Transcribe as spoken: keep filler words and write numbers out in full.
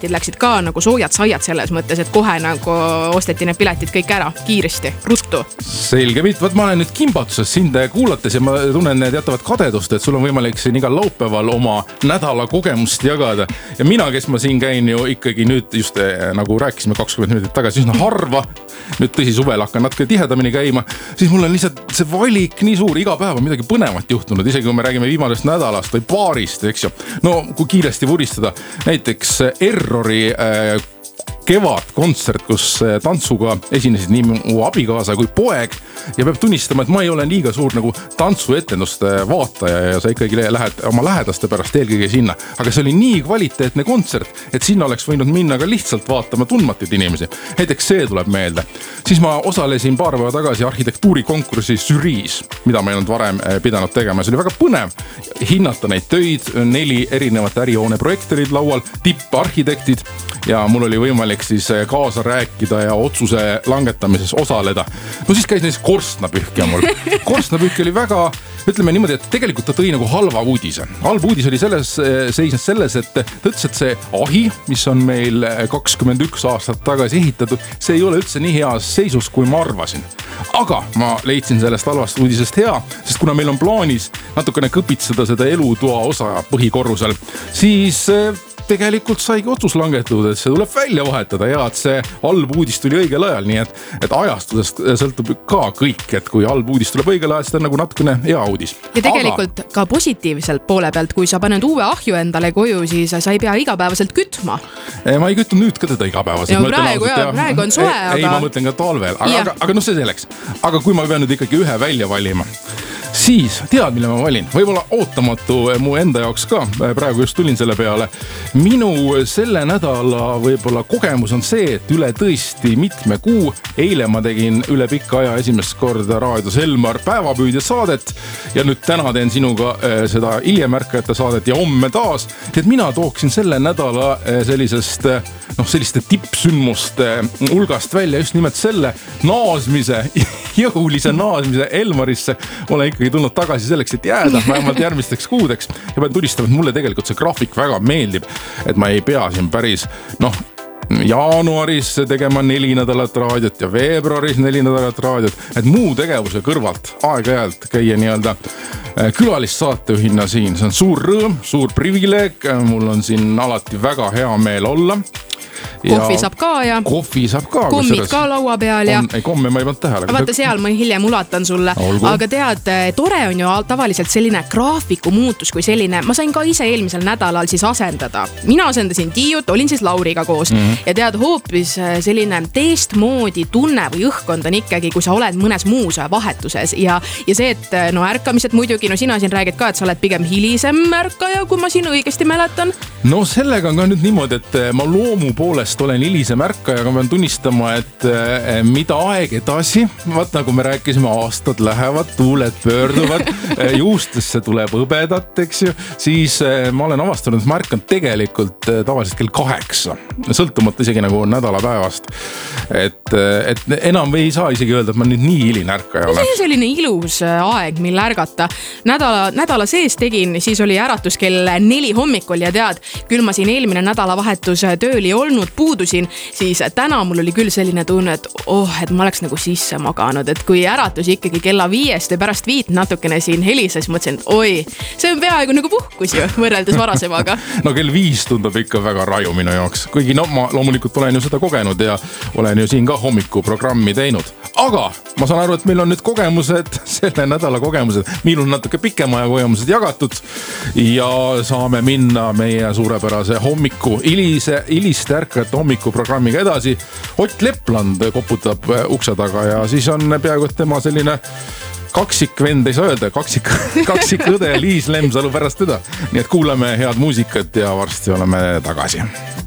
piletid läksid ka nagu soojad saiad selles mõttes, et kohe nagu osteti need piletid kõik ära kiiresti, ruttu. Selge, võt ma olen nüüd kimbatuses sind kuulates ja ma tunnen teatavat kadedust, et sul on võimalik siin igal laupäeval oma nädala kogemust jagada. Ja mina, kes ma siin käin ju ikkagi nüüd just nagu rääkisime kakskümmend minutit tagasi üsna harva, nüüd tõsi suvel hakkan natuke tihedamini käima, siis mul on lihtsalt see valik nii suur, iga päev on midagi põnevat juhtunud, isegi kui me räägime viimasest nädalast või paarist, eks ju. No kui kiiresti vuristada, näiteks Errori äh, kevadkontsert, kus tantsuga esinesid nii mu abikaasa kui poeg ja peab tunnistama, et ma ei ole liiga suur nagu tantsuetenduste vaataja ja sa ikkagi lähed oma lähedaste pärast eelkõige sinna. Aga see oli nii kvaliteetne kontsert, et sinna oleks võinud minna ka lihtsalt vaatama tundmatuid inimesi. Näiteks see tuleb meelde. Siis ma osalesin paar päeva tagasi arhitektuurikonkursi žüriis, mida ma ei olnud varem pidanud tegema. See oli väga põnev hinnata neid töid, neli erinevat ärihoone projektorid laual, tipparhitektid ja mul oli võimalik siis kaasa rääkida ja otsuse langetamises osaleda. No siis käis näiteks korstnapühkja mul. Korstnapühkja oli väga, ütleme niimoodi, et tegelikult ta tõi nagu halva uudise. Halb uudis oli selles, seisnes selles, et ta ütles, et see ahi, mis on meil kakskümmend üks aastat tagasi ehitatud, see ei ole üldse nii heas seisus, kui ma arvasin. Aga ma leidsin sellest halvast uudisest hea, sest kuna meil on plaanis natukene kõpitseda seda elutoa osa põhikorrusel, siis tegelikult saigi otsus langetud, et see tuleb välja vahetada ja et see halb uudis tuli õigel ajal, nii et, et ajastusest sõltub ka kõik, et kui halb uudis tuleb õigel ajal, siis on nagu natukene hea uudis. Ja tegelikult Aga... ka positiivselt poole pealt, kui sa paned uue ahju endale koju, siis sa ei pea igapäevaselt kütma. Ma ei kütnud nüüd ka teda igapäevaselt. Ja praegu, ja, praegu on soe, ei, aga... Ei, ma mõtlen ka talvel, aga, aga, aga noh, see selleks. Aga kui ma pean nüüd ikkagi ühe välja valima, siis tead, mille ma valin. Võibolla ootamatu mu enda jaoks ka. Praegu just tulin selle peale. Minu selle nädala võibolla kogemus on see, et üle tõesti mitme kuu. Eile ma tegin üle pikka aja esimest korda raadios Elmar päevapüüdja saadet ja nüüd täna teen sinuga seda hiljemärkajate saadet ja homme taas. Et mina tooksin selle nädala sellisest, noh, selliste tippsündmuste hulgast välja just nimelt selle naasmise, jõulise naasmise Elmarisse. Olen ikkagi tulnud tagasi selleks, et jääda vähemalt järgmisteks kuudeks ja pean tunnistama, et mulle tegelikult see graafik väga meeldib, et ma ei pea siin päris, noh, jaanuaris tegema neli nädalat raadiot ja veebruaris neli nädalat raadiot, et muu tegevuse kõrvalt aeg-ajalt käia nii-öelda külalissaatejuhina siin. See on suur rõõm, suur privileeg, mul on siin alati väga hea meel olla. Kohvi saab ka ja kohvi saab ka, kommid ka laua peal ja on, ei, komme ma ei pannud tähele. Vaata seal ma hiljem ulatan sulle. Olgu. Aga tead, tore on ju tavaliselt selline graafiku muutus kui selline. Ma sain ka ise eelmisel nädalal siis asendada. Mina asendasin Tiiut, olin siis Lauriga koos mm-hmm. ja tead, hoopis selline teistmoodi tunne või õhkkond on ikkagi, kui sa oled mõnes muus vahetuses ja, ja see, et no ärkamised muidugi, no sina siin räägid ka, et sa oled pigem hilisem ärkaja, kui ma siin õigesti mäletan. No sellega on ka nüüd niimoodi, et ma loomu poolest olen hilisem ärkaja, aga ma pean tunnistama, et mida aeg edasi, vaat nagu me rääkisime, aastad lähevad, tuuled pöörduvad, juustesse tuleb õbedat, eks ju, siis ma olen avastanud, et ma ärkan tegelikult tavaliselt kell kaheksa, sõltumata isegi nagu nädalapäevast. Et, et enam ei saa isegi öelda, et ma nüüd nii hiline ärkaja olen. See on selline ilus aeg, mille ärgata. Nädala, nädala sees tegin, siis oli äratus kell neli hommikul ja tead, küll ma siin eelmine nädalavahetus tööl ei olnud, puudusin, siis täna mul oli küll selline tunne, et oh, et ma oleks nagu sisse maganud, et kui äratus ikkagi kella viiest ja pärast viit natukene siin helises, mõtlesin, et oi, see on peaaegu nagu puhkus ju, võrreldes varasemaga. No kell viis tundub ikka väga raju minu jaoks, kuigi no ma loomulikult olen ju seda kogenud ja olen ju siin ka hommikuprogrammi teinud. Aga ma saan aru, et meil on nüüd kogemused, selle nädala kogemused, meil on natuke pikema ja kogemused jagatud ja saame minna meie suurepärase hommiku, hilise, hiliste ärkajate hommikuprogrammiga edasi. Ott Lepland koputab ukse taga ja siis on peaaegu tema selline kaksikvend, ei saa öelda, kaksik, kaksik õde Liis Lemsalu pärast teda. Nii et kuuleme head muusikat ja varsti oleme tagasi.